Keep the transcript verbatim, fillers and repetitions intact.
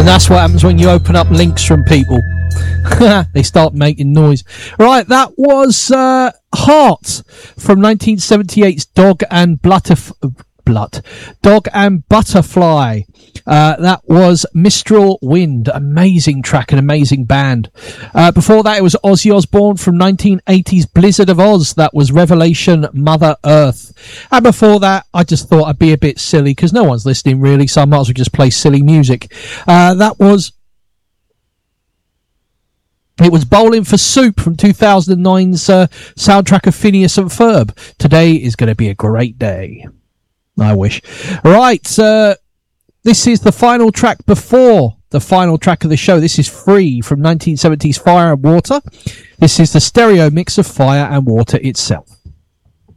And that's what happens when you open up links from people. They start making noise. Right, that was uh, Heart from nineteen seventy-eight's Dog and Butterf- Blood. Dog and Butterfly. Uh, that was Mistral Wind. Amazing track, an amazing band. Uh, before that, it was Ozzy Osbourne from nineteen eighty's Blizzard of Oz. That was Revelation Mother Earth. And before that, I just thought I'd be a bit silly because no one's listening really, so I might as well just play silly music. Uh, that was... It was Bowling for Soup from two thousand nine's uh, soundtrack of Phineas and Ferb. Today is going to be a great day. I wish. Right, uh, this is the final track before the final track of the show. This is Free from nineteen seventy's Fire and Water. This is the stereo mix of Fire and Water itself.